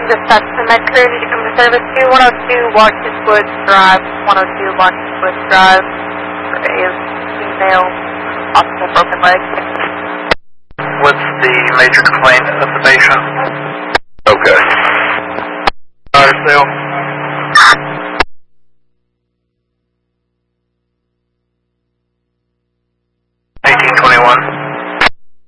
Dispatch to Med Crew, did you come to service 2102 Washington Woods Drive, 102 Washington Woods Drive, for a female officer broken leg. What's the major complaint of the patient? Okay. Sale.